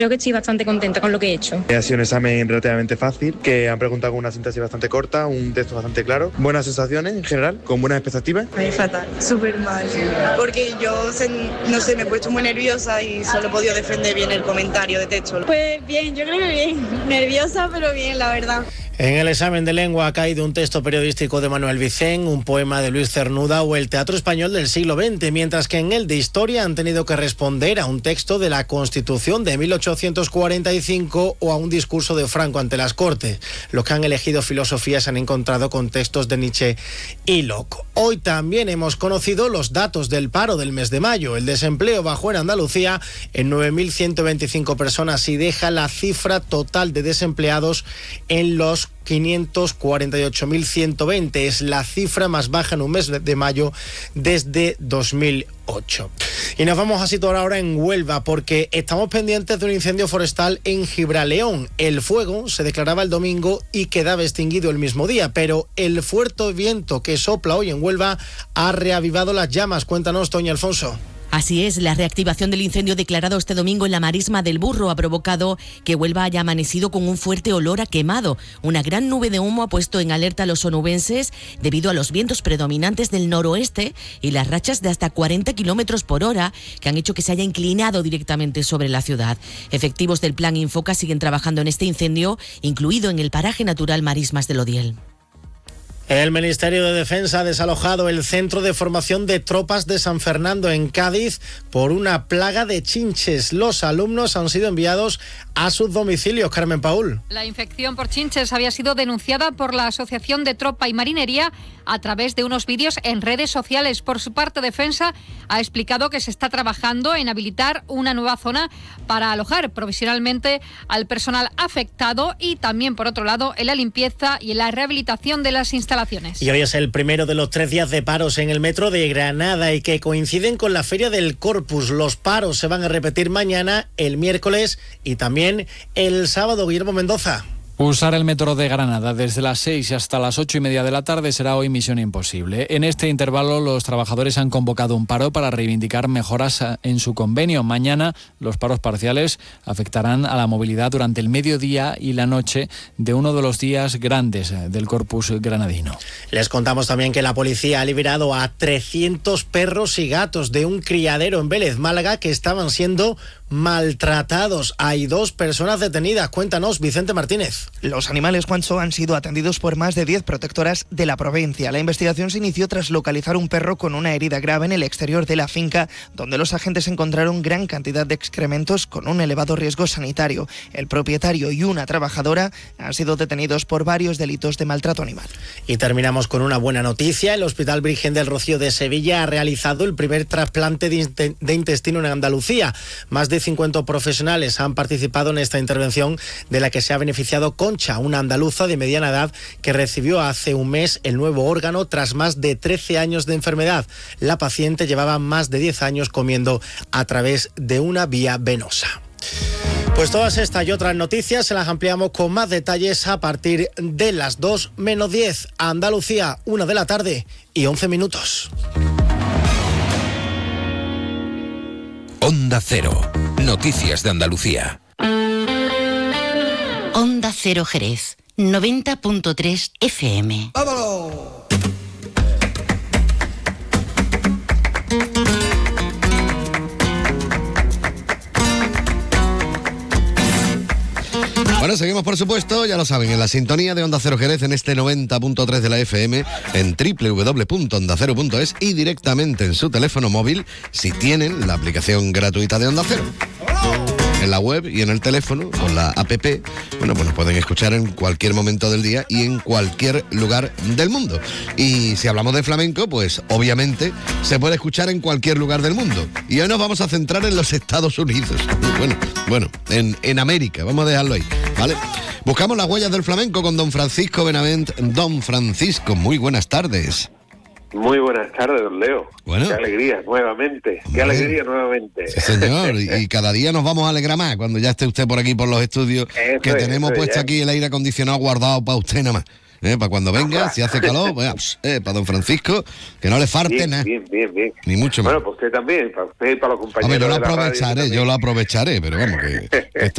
Creo que estoy bastante contenta con lo que he hecho. Ha sido un examen relativamente fácil, que han preguntado con una sintaxis bastante corta, un texto bastante claro. Buenas sensaciones en general, con buenas expectativas. A mí fatal, súper mal, porque yo, no sé, me he puesto muy nerviosa y solo he podido defender bien el comentario de texto. Pues bien, yo creo que bien, nerviosa pero bien, la verdad. En el examen de lengua ha caído un texto periodístico de Manuel Vicent, un poema de Luis Cernuda o el teatro español del siglo XX, mientras que en el de historia han tenido que responder a un texto de la Constitución de 1845 o a un discurso de Franco ante las Cortes. Los que han elegido filosofía se han encontrado con textos de Nietzsche y Locke. Hoy también hemos conocido los datos del paro del mes de mayo. El desempleo bajó en Andalucía en 9.125 personas y deja la cifra total de desempleados en los 548.120. Es la cifra más baja en un mes de mayo desde 2008. Y nos vamos a situar ahora en Huelva porque estamos pendientes de un incendio forestal en Gibraleón. El fuego se declaraba el domingo y quedaba extinguido el mismo día, pero el fuerte viento que sopla hoy en Huelva ha reavivado las llamas. Cuéntanos, Toña Alfonso. Así es, la reactivación del incendio declarado este domingo en la marisma del Burro ha provocado que Huelva haya amanecido con un fuerte olor a quemado. Una gran nube de humo ha puesto en alerta a los onubenses debido a los vientos predominantes del noroeste y las rachas de hasta 40 kilómetros por hora que han hecho que se haya inclinado directamente sobre la ciudad. Efectivos del Plan Infoca siguen trabajando en este incendio, incluido en el paraje natural Marismas del Odiel. El Ministerio de Defensa ha desalojado el centro de formación de tropas de San Fernando en Cádiz por una plaga de chinches. Los alumnos han sido enviados a sus domicilios. Carmen Paul. La infección por chinches había sido denunciada por la Asociación de Tropa y Marinería a través de unos vídeos en redes sociales. Por su parte, Defensa ha explicado que se está trabajando en habilitar una nueva zona para alojar provisionalmente al personal afectado y también, por otro lado, en la limpieza y en la rehabilitación de las instalaciones. Y hoy es el primero de los 3 días de paros en el metro de Granada y que coinciden con la Feria del Corpus. Los paros se van a repetir mañana, el miércoles y también el sábado. Guillermo Mendoza. Usar el metro de Granada desde las 6 hasta las 8:30 de la tarde será hoy misión imposible. En este intervalo, los trabajadores han convocado un paro para reivindicar mejoras en su convenio. Mañana, los paros parciales afectarán a la movilidad durante el mediodía y la noche de uno de los días grandes del Corpus granadino. Les contamos también que la policía ha liberado a 300 perros y gatos de un criadero en Vélez, Málaga, que estaban siendo maltratados. Hay 2 personas detenidas. Cuéntanos, Vicente Martínez. Los animales, Juancho, han sido atendidos por más de 10 protectoras de la provincia. La investigación se inició tras localizar un perro con una herida grave en el exterior de la finca, donde los agentes encontraron gran cantidad de excrementos con un elevado riesgo sanitario. El propietario y una trabajadora han sido detenidos por varios delitos de maltrato animal. Y terminamos con una buena noticia. El Hospital Virgen del Rocío de Sevilla ha realizado el primer trasplante de intestino en Andalucía. Más de 50 profesionales han participado en esta intervención, de la que se ha beneficiado Concha, una andaluza de mediana edad que recibió hace un mes el nuevo órgano tras más de 13 años de enfermedad. La paciente llevaba más de 10 años comiendo a través de una vía venosa. Pues todas estas y otras noticias se las ampliamos con más detalles a partir de las 2 menos 10. Andalucía, 1 de la tarde y 11 minutos. Onda Cero. Noticias de Andalucía. Onda Cero Jerez, 90.3 FM. ¡Vámonos! Bueno, seguimos por supuesto, ya lo saben, en la sintonía de Onda Cero Jerez en este 90.3 de la FM, en www.ondacero.es y directamente en su teléfono móvil si tienen la aplicación gratuita de Onda Cero. En la web y en el teléfono, con la app, bueno, pues nos pueden escuchar en cualquier momento del día y en cualquier lugar del mundo. Y si hablamos de flamenco, pues obviamente se puede escuchar en cualquier lugar del mundo. Y hoy nos vamos a centrar en los Estados Unidos. Bueno, en América, vamos a dejarlo ahí, ¿vale? Buscamos las huellas del flamenco con don Francisco Benavent. Don Francisco, muy buenas tardes. Muy buenas tardes, don Leo. Bueno. Qué alegría, nuevamente. Qué alegría, nuevamente. Sí, señor. Y cada día nos vamos a alegrar más cuando ya esté usted por aquí, por los estudios, que tenemos puesto aquí el aire acondicionado guardado para usted nada más. Para cuando venga, si hace calor, para don Francisco, que no le falte nada. Bien. Ni mucho más. Bueno, pues usted también, para usted y para los compañeros. Yo lo aprovecharé, pero vamos, que